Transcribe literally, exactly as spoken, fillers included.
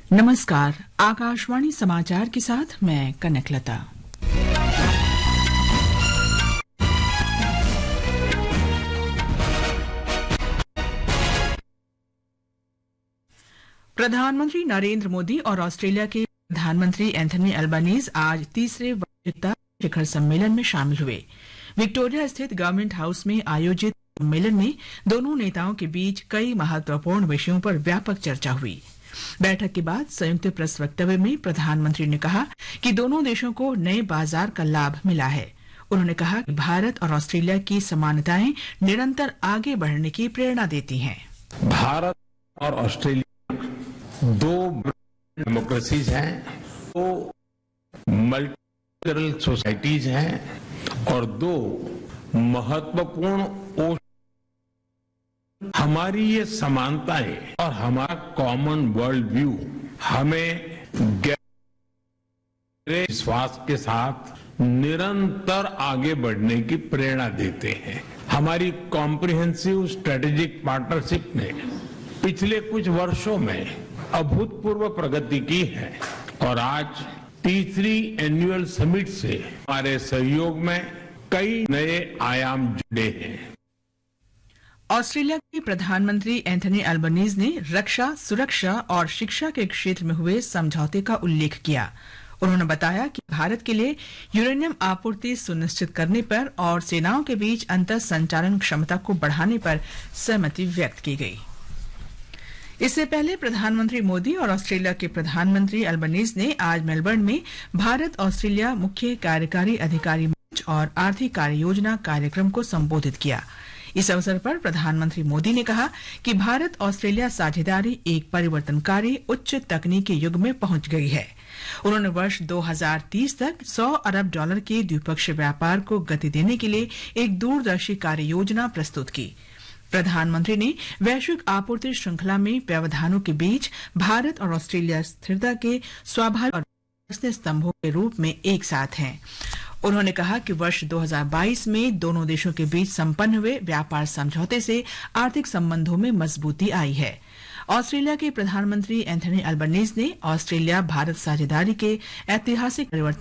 नमस्कार, आकाशवाणी समाचार के साथ मैं कनकलता। प्रधानमंत्री नरेंद्र मोदी और ऑस्ट्रेलिया के प्रधानमंत्री एंथनी अल्बानीज आज तीसरे वार्षिकता शिखर सम्मेलन में शामिल हुए। विक्टोरिया स्थित गवर्नमेंट हाउस में आयोजित सम्मेलन में दोनों नेताओं के बीच कई महत्वपूर्ण विषयों पर व्यापक चर्चा हुई। बैठक के बाद संयुक्त प्रेस वक्तव्य में प्रधानमंत्री ने कहा कि दोनों देशों को नए बाजार का लाभ मिला है। उन्होंने कहा कि भारत और ऑस्ट्रेलिया की समानताएं निरंतर आगे बढ़ने की प्रेरणा देती हैं। भारत और ऑस्ट्रेलिया दो डेमोक्रेसीज हैं, दो मल्टीकल्चरल सोसाइटीज हैं और दो महत्वपूर्ण हमारी ये समानताएं और हमारा कॉमन वर्ल्ड व्यू हमें गहरे विश्वास के साथ निरंतर आगे बढ़ने की प्रेरणा देते हैं। हमारी कॉम्प्रिहेंसिव स्ट्रेटेजिक पार्टनरशिप ने पिछले कुछ वर्षों में अभूतपूर्व प्रगति की है और आज तीसरी एनुअल समिट से हमारे सहयोग में कई नए आयाम जुड़े हैं। ऑस्ट्रेलिया के प्रधानमंत्री एंथनी अल्बानीज ने रक्षा, सुरक्षा और शिक्षा के क्षेत्र में हुए समझौते का उल्लेख किया। उन्होंने बताया कि भारत के लिए यूरेनियम आपूर्ति सुनिश्चित करने पर और सेनाओं के बीच अंतर संचालन क्षमता को बढ़ाने पर सहमति व्यक्त की गई। इससे पहले प्रधानमंत्री मोदी और ऑस्ट्रेलिया के प्रधानमंत्री अल्बानीज ने आज मेलबर्न में भारत ऑस्ट्रेलिया मुख्य कार्यकारी अधिकारी मंच और आर्थिक कार्य योजना कार्यक्रम को संबोधित किया। इस अवसर पर प्रधानमंत्री मोदी ने कहा कि भारत ऑस्ट्रेलिया साझेदारी एक परिवर्तनकारी उच्च तकनीकी युग में पहुंच गई है। उन्होंने वर्ष दो हज़ार तीस तक सौ अरब डॉलर के द्विपक्षीय व्यापार को गति देने के लिए एक दूरदर्शी कार्य योजना प्रस्तुत की। प्रधानमंत्री ने वैश्विक आपूर्ति श्रृंखला में व्यवधानों के बीच भारत और ऑस्ट्रेलिया स्थिरता के स्वाभाविक और स्तंभों के रूप में एक साथ हैं। उन्होंने कहा कि वर्ष दो हज़ार बाईस में दोनों देशों के बीच संपन्न हुए व्यापार समझौते से आर्थिक संबंधों में मजबूती आई है। ऑस्ट्रेलिया के प्रधानमंत्री एंथनी अल्बानीज ने ऑस्ट्रेलिया भारत साझेदारी के ऐतिहासिक परिवर्तन